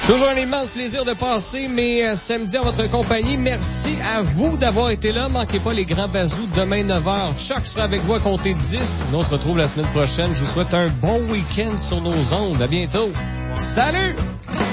Toujours un immense plaisir de passer mes samedis en votre compagnie. Merci à vous d'avoir été là. Manquez pas les grands bazous demain 9h. Chuck sera avec vous à compter de 10. Nous, on se retrouve la semaine prochaine. Je vous souhaite un bon week-end sur nos ondes. À bientôt. Salut!